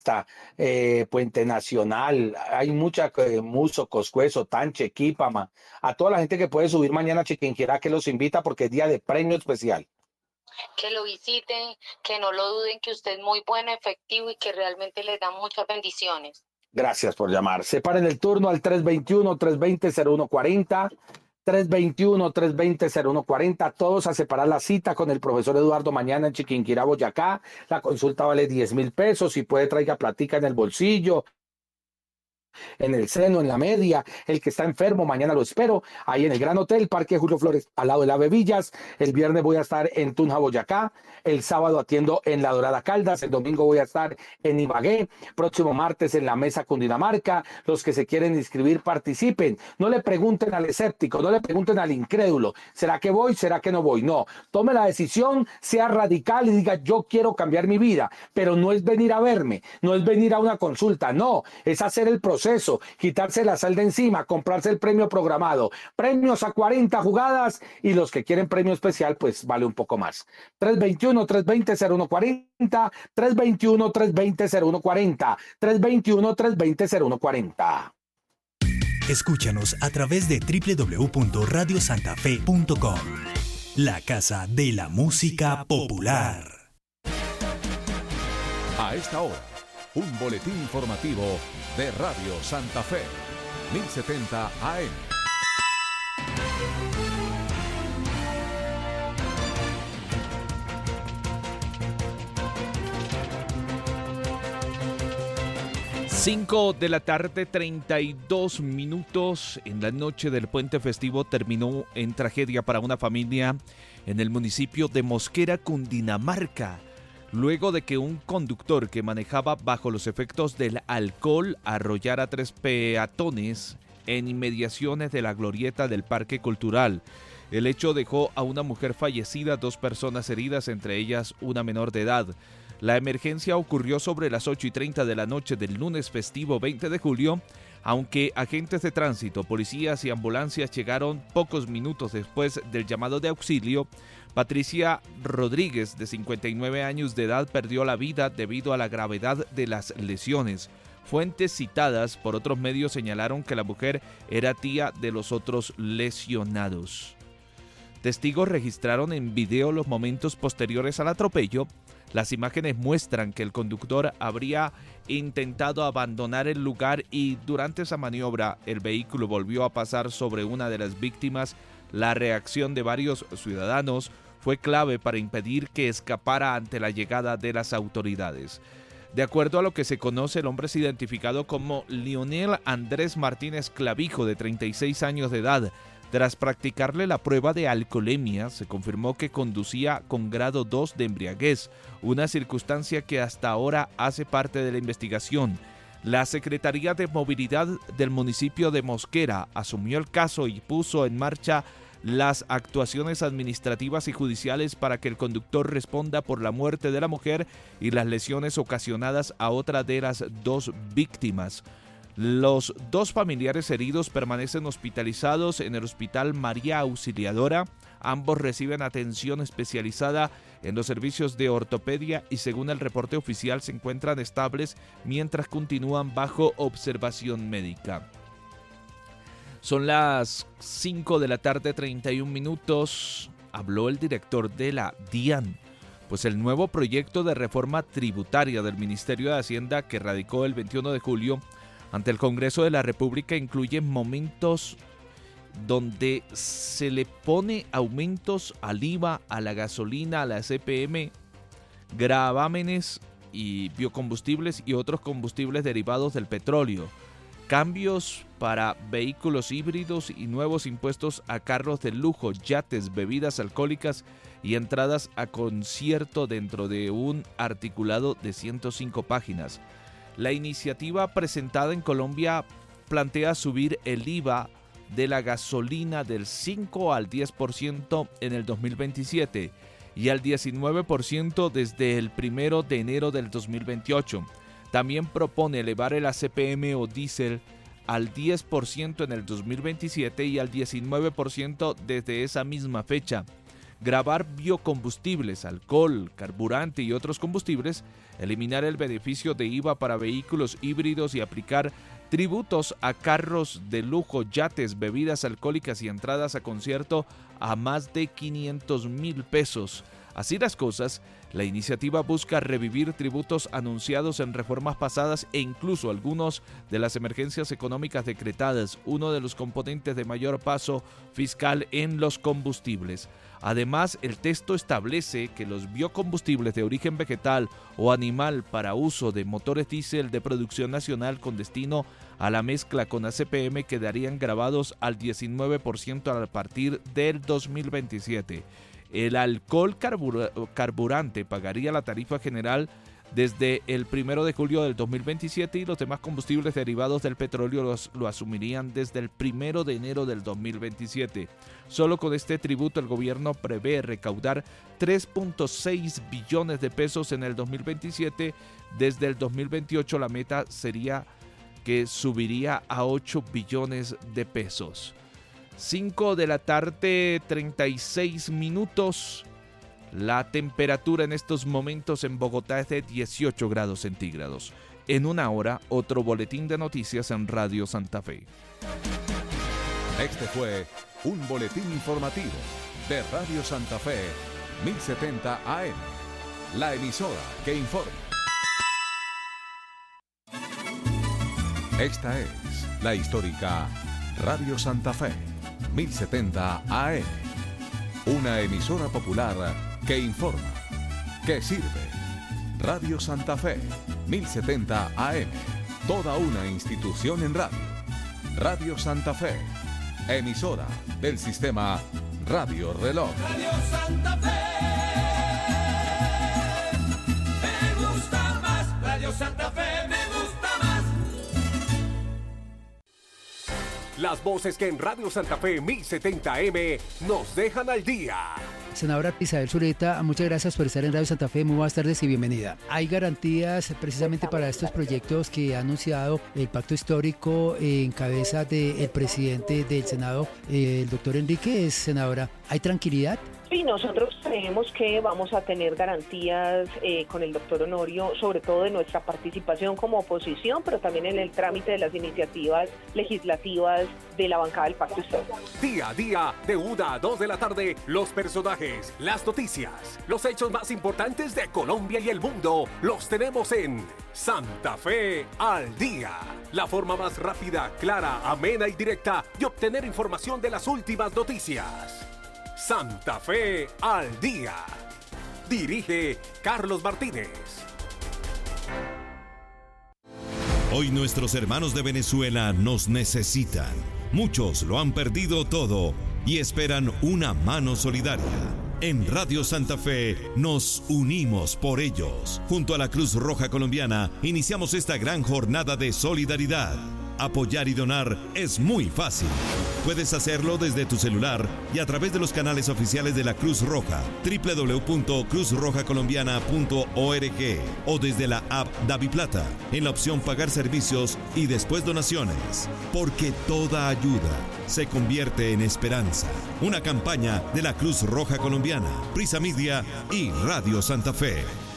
Puente Nacional, hay mucha Muso, Coscuezo, Tanche, Quípama, a toda la gente que puede subir mañana a Chiquinquirá que los invita porque es día de premio especial. Que lo visiten, que no lo duden, que usted es muy bueno, efectivo y que realmente les da muchas bendiciones. Gracias por llamar. Separen el turno al 321-320-0140. 321-320-0140. Todos a separar la cita con el profesor Eduardo mañana en Chiquinquirá, Boyacá. La consulta vale 10.000 pesos. Si puede, traiga platica en el bolsillo, en el seno, en la media. El que está enfermo, mañana lo espero ahí en el Gran Hotel Parque Julio Flores, al lado de la Bebillas. El viernes voy a estar en Tunja, Boyacá. El sábado atiendo en La Dorada, Caldas. El domingo voy a estar en Ibagué. Próximo martes en la Mesa, Cundinamarca. Los que se quieren inscribir, participen. No le pregunten al escéptico, no le pregunten al incrédulo. ¿Será que voy? ¿Será que no voy? No. Tome la decisión, sea radical y diga, yo quiero cambiar mi vida. Pero no es venir a verme, no es venir a una consulta, no. Es hacer el proceso, quitarse la sal de encima, comprarse el premio programado, premios a 40 jugadas y los que quieren premio especial, pues vale un poco más. 321-320-0140, 321-320-0140, 321-320-0140. Escúchanos a través de www.radiosantafe.com, la casa de la música popular. A esta hora, un boletín informativo de Radio Santa Fe, 1070 AM. Cinco de la tarde, 32 minutos. En la noche del puente festivo terminó en tragedia para una familia en el municipio de Mosquera, Cundinamarca, luego de que un conductor que manejaba bajo los efectos del alcohol arrollara a 3 peatones en inmediaciones de la glorieta del Parque Cultural. El hecho dejó a una mujer fallecida, 2 personas heridas, entre ellas una menor de edad. La emergencia ocurrió sobre las 8:30 de la noche del lunes festivo 20 de julio, aunque agentes de tránsito, policías y ambulancias llegaron pocos minutos después del llamado de auxilio. Patricia Rodríguez, de 59 años de edad, perdió la vida debido a la gravedad de las lesiones. Fuentes citadas por otros medios señalaron que la mujer era tía de los otros lesionados. Testigos registraron en video los momentos posteriores al atropello. Las imágenes muestran que el conductor habría intentado abandonar el lugar y durante esa maniobra el vehículo volvió a pasar sobre una de las víctimas. La reacción de varios ciudadanos fue clave para impedir que escapara ante la llegada de las autoridades. De acuerdo a lo que se conoce, el hombre es identificado como Lionel Andrés Martínez Clavijo, de 36 años de edad. Tras practicarle la prueba de alcoholemia, se confirmó que conducía con grado 2 de embriaguez, una circunstancia que hasta ahora hace parte de la investigación. La Secretaría de Movilidad del municipio de Mosquera asumió el caso y puso en marcha las actuaciones administrativas y judiciales para que el conductor responda por la muerte de la mujer y las lesiones ocasionadas a otra de las 2 víctimas. Los 2 familiares heridos permanecen hospitalizados en el Hospital María Auxiliadora. Ambos reciben atención especializada en los servicios de ortopedia y, según el reporte oficial, se encuentran estables mientras continúan bajo observación médica. Son las 5 de la tarde, 31 minutos. Habló el director de la DIAN. Pues el nuevo proyecto de reforma tributaria del Ministerio de Hacienda, que radicó el 21 de julio ante el Congreso de la República, incluye momentos donde se le pone aumentos al IVA, a la gasolina, a la CPM, gravámenes y biocombustibles y otros combustibles derivados del petróleo, cambios para vehículos híbridos y nuevos impuestos a carros de lujo, yates, bebidas alcohólicas y entradas a concierto dentro de un articulado de 105 páginas. La iniciativa presentada en Colombia plantea subir el IVA de la gasolina del 5 al 10% en el 2027 y al 19% desde el 1 de enero del 2028. También propone elevar el ACPM o diésel al 10% en el 2027 y al 19% desde esa misma fecha. gravar biocombustibles, alcohol, carburante y otros combustibles, eliminar el beneficio de IVA para vehículos híbridos y aplicar tributos a carros de lujo, yates, bebidas alcohólicas y entradas a concierto a más de 500,000 pesos. Así las cosas, la iniciativa busca revivir tributos anunciados en reformas pasadas e incluso algunos de las emergencias económicas decretadas, uno de los componentes de mayor paso fiscal en los combustibles. Además, el texto establece que los biocombustibles de origen vegetal o animal para uso de motores diésel de producción nacional con destino a la mezcla con ACPM quedarían grabados al 19% a partir del 2027. El alcohol carburante pagaría la tarifa general desde el 1 de julio del 2027 y los demás combustibles derivados del petróleo lo asumirían desde el 1 de enero del 2027. Solo con este tributo el gobierno prevé recaudar 3.6 billones de pesos en el 2027. Desde el 2028 la meta sería que subiría a 8 billones de pesos. 5 de la tarde, 36 minutos. La temperatura en estos momentos en Bogotá es de 18 grados centígrados. En una hora, otro boletín de noticias en Radio Santa Fe. Este fue un boletín informativo de Radio Santa Fe, 1070 AM. La emisora que informa. Esta es la histórica Radio Santa Fe, 1070 AM. Una emisora popular que informa, que sirve. Radio Santa Fe, 1070 AM. Toda una institución en radio. Radio Santa Fe, emisora del sistema Radio Reloj. Radio Santa Fe, me gusta más. Radio Santa Fe, me gusta más. Las voces que en Radio Santa Fe 1070M nos dejan al día. Senadora Isabel Zuleta, muchas gracias por estar en Radio Santa Fe. Muy buenas tardes y bienvenida. ¿Hay garantías precisamente para estos proyectos que ha anunciado el pacto histórico en cabeza del presidente del Senado, el doctor Enrique, senadora? ¿Hay tranquilidad? Sí, nosotros creemos que vamos a tener garantías con el doctor Honorio, sobre todo de nuestra participación como oposición, pero también en el trámite de las iniciativas legislativas de la bancada del Pacto Histórico. Día a día, de 1 a 2 de la tarde, los personajes, las noticias, los hechos más importantes de Colombia y el mundo, los tenemos en Santa Fe al Día. La forma más rápida, clara, amena y directa de obtener información de las últimas noticias. Santa Fe al Día. Dirige Carlos Martínez. Hoy nuestros hermanos de Venezuela nos necesitan. Muchos lo han perdido todo y esperan una mano solidaria. En Radio Santa Fe nos unimos por ellos. Junto a la Cruz Roja Colombiana iniciamos esta gran jornada de solidaridad. Apoyar y donar es muy fácil. Puedes hacerlo desde tu celular y a través de los canales oficiales de la Cruz Roja, www.cruzrojacolombiana.org o desde la app DaviPlata, en la opción Pagar Servicios y después Donaciones. Porque toda ayuda se convierte en esperanza. Una campaña de la Cruz Roja Colombiana, Prisa Media y Radio Santa Fe.